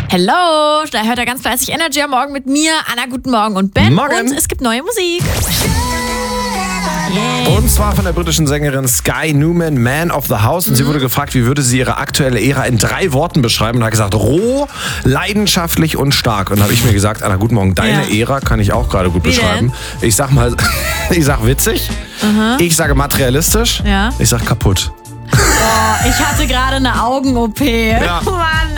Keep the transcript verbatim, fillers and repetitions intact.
Hello, da hört er ganz fleißig Energy am Morgen mit mir, Anna, guten Morgen und Ben. Morgen. Und es gibt neue Musik. Yeah. Und zwar von der britischen Sängerin Sky Newman, Man of the House. Und mhm. sie wurde gefragt, wie würde sie ihre aktuelle Ära in drei Worten beschreiben. Und hat gesagt, roh, leidenschaftlich und stark. Und da habe ich mir gesagt, Anna, guten Morgen, deine ja. Ära kann ich auch gerade gut wie beschreiben. Denn? Ich sag mal, ich sag witzig, mhm. ich sage materialistisch, ja. ich sag kaputt. Oh, ich hatte gerade eine Augen-O P. Ja. Mann,